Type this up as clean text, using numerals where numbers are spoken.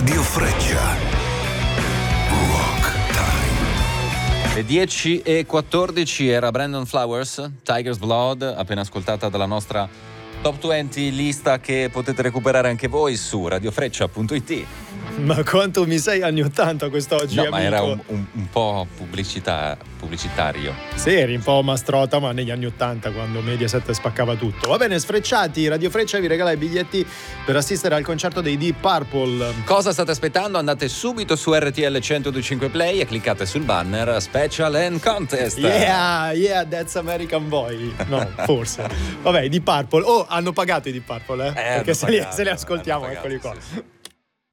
Radio Freccia. Rock Time. Le 10:14 era Brandon Flowers, Tiger's Blood, appena ascoltata dalla nostra Top 20, lista che potete recuperare anche voi su radiofreccia.it. Ma quanto mi sei anni 80 quest'oggi, No, amico. ma era un po' pubblicitario. Sì, eri un po' mastrota, ma negli anni 80, quando Mediaset spaccava tutto. Va bene, Sfrecciati, Radio Freccia vi regala i biglietti per assistere al concerto dei Deep Purple. Cosa state aspettando? Andate subito su RTL 102.5 Play e cliccate sul banner Special and Contest. Yeah, that's American Boy. No, forse. Vabbè, i Deep Purple. Oh, hanno pagato i Deep Purple, perché se li ascoltiamo, eccoli qua. Sì.